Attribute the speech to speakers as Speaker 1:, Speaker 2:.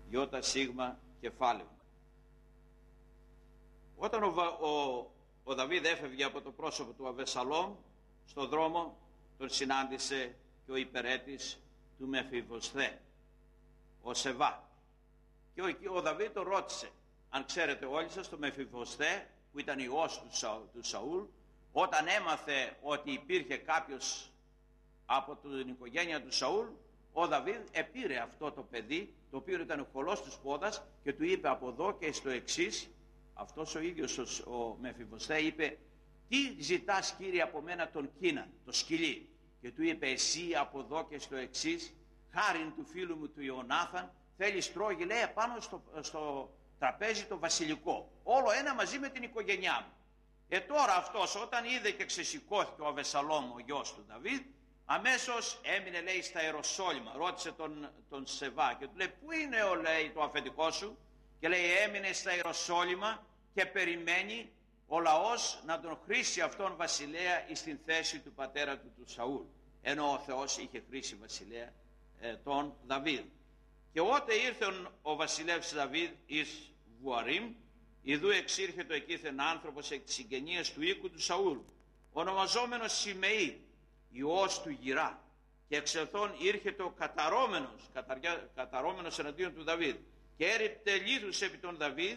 Speaker 1: Ιώτα σίγμα κεφάλαιο. Όταν ο Δαβίδ έφευγε από το πρόσωπο του Αβεσσαλόμ, στον δρόμο τον συνάντησε και ο υπερέτης του Μεφιβοσθέ, ο Σεβά. Και ο Δαβίδ τον ρώτησε, αν ξέρετε όλοι σας, το Μεφιβοσθέ, που ήταν ιός του Σαούλ, όταν έμαθε ότι υπήρχε κάποιος από την οικογένεια του Σαούλ, ο Δαβίδ επήρε αυτό το παιδί, το οποίο ήταν χολός τους πόδας, και του είπε από εδώ και στο εξής. Αυτός ο ίδιος ο Μεφιβοσθέ είπε, τι ζητάς κύριε από μένα τον Κίνα, το σκυλί? Και του είπε, εσύ από εδώ και στο εξής, χάριν του φίλου μου του Ιωνάθαν, θέλεις τρώγει, λέει, επάνω στο τραπέζι το βασιλικό, όλο ένα μαζί με την οικογένειά μου. Τώρα αυτός όταν είδε και ξεσηκώθηκε ο Αβεσσαλόμ, ο γιος του Δαβίδ, αμέσως έμεινε, λέει, στα Ιεροσόλυμα. Ρώτησε τον Σεβά και του λέει, πού είναι λέει, το αφεντικό σου? Και λέει, έμεινε στα Ιεροσόλυμα και περιμένει ο λαός να τον χρήσει αυτόν βασιλέα στην θέση του πατέρα του Σαούλ, ενώ ο Θεός είχε χρήσει βασιλέα τον Δαβίδ. Και ότε ήρθε ο βασιλεύς Δαβίδ εις Βουαρίμ, ιδού εξήρχεται εκείθεν άνθρωπος εκ της συγγενείας του οίκου του Σαούλ, ονομαζόμενος Σιμεή, ιός του Γυρά, και εξελθόν ήρχεται ο καταρώμενος εναντίον του Δαβίδ, και έρυπτε λίθους επί τον Δαβίδ,